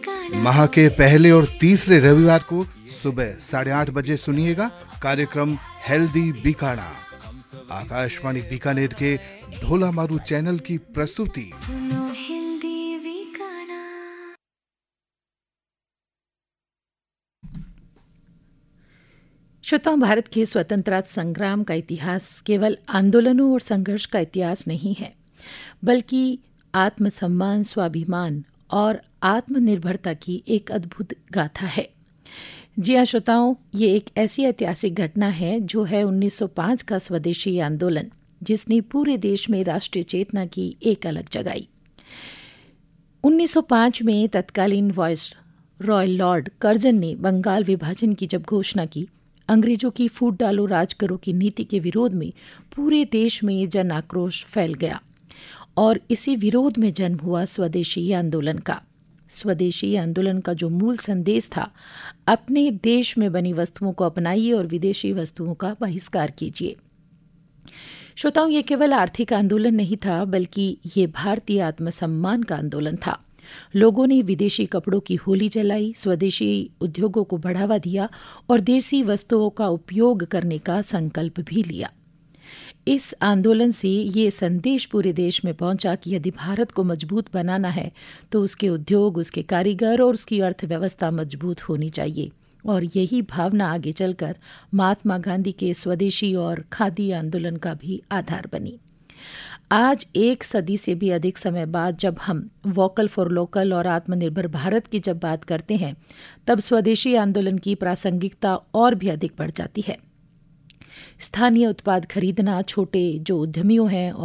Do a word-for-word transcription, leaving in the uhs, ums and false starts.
माह के पहले और तीसरे रविवार को सुबह साढ़े आठ बजे सुनिएगा कार्यक्रम हेल्दी बीकाना, आकाशवाणी बीकानेर के ढोला मारू चैनल की प्रस्तुति। श्रोताओं, भारत के स्वतंत्रता संग्राम का इतिहास केवल आंदोलनों और संघर्ष का इतिहास नहीं है, बल्कि आत्मसम्मान, स्वाभिमान और आत्मनिर्भरता की एक अद्भुत गाथा है। जी हाँ श्रोताओं, ये एक ऐसी ऐतिहासिक घटना है जो है उन्नीस सौ पाँच का स्वदेशी आंदोलन, जिसने पूरे देश में राष्ट्रीय चेतना की एक अलग जगाई। उन्नीस सौ पाँच में तत्कालीन वाइस रॉय लॉर्ड कर्जन ने बंगाल विभाजन की जब घोषणा की, अंग्रेजों की फूट डालो राज करो की नीति के विरोध में पूरे देश में जन आक्रोश फैल गया और इसी विरोध में जन्म हुआ स्वदेशी आंदोलन का। स्वदेशी आंदोलन का जो मूल संदेश था, अपने देश में बनी वस्तुओं को अपनाइए और विदेशी वस्तुओं का बहिष्कार कीजिए। श्रोताओं, ये केवल आर्थिक आंदोलन नहीं था, बल्कि ये भारतीय आत्मसम्मान का आंदोलन था। लोगों ने विदेशी कपड़ों की होली जलाई, स्वदेशी उद्योगों को बढ़ावा दिया और देसी वस्तुओं का उपयोग करने का संकल्प भी लिया। इस आंदोलन से ये संदेश पूरे देश में पहुंचा कि यदि भारत को मजबूत बनाना है तो उसके उद्योग, उसके कारीगर और उसकी अर्थव्यवस्था मजबूत होनी चाहिए। और यही भावना आगे चलकर महात्मा गांधी के स्वदेशी और खादी आंदोलन का भी आधार बनी। आज एक सदी से भी अधिक समय बाद जब हम वोकल फॉर लोकल और आत्मनिर्भर भारत की जब बात करते हैं, तब स्वदेशी आंदोलन की प्रासंगिकता और भी अधिक बढ़ जाती है। स्थानीय उत्पाद खरीदना, छोटे जो उद्यमियों हैं और